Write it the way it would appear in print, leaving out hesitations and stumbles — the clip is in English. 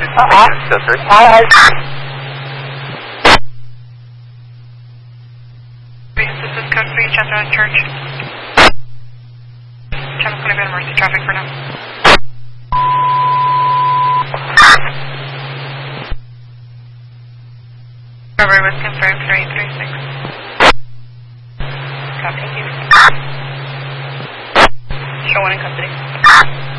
This is code 3, Chester Church. Channel's going to be emergency traffic for now. Recovery was confirmed for 836. Copy, thank you. Show one in custody.